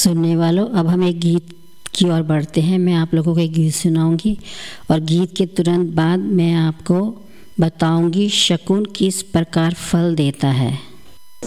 सुनने वालों, अब हम एक गीत की ओर बढ़ते हैं। मैं आप लोगों को एक गीत सुनाऊंगी और गीत के तुरंत बाद मैं आपको बताऊंगी शकुन किस प्रकार फल देता है।